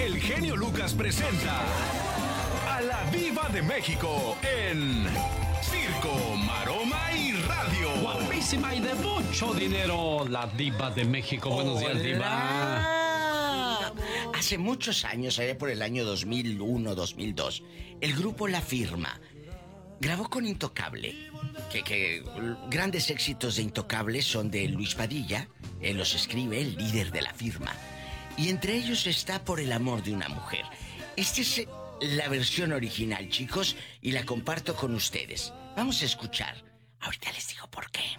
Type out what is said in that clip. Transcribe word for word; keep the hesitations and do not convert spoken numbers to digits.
el genio Lucas presenta a la Diva de México en Circo, Maroma y Radio. Guapísima y de mucho dinero, la Diva de México. Buenos días, Diva. Hace muchos años, allá por el año dos mil uno, dos mil dos, el grupo La Firma grabó con Intocable. Que, que grandes éxitos de Intocable son de Luis Padilla. Él los escribe, el líder de La Firma. Y entre ellos está Por el amor de una mujer. Esta es la versión original, chicos, y la comparto con ustedes. Vamos a escuchar. Ahorita les digo por qué.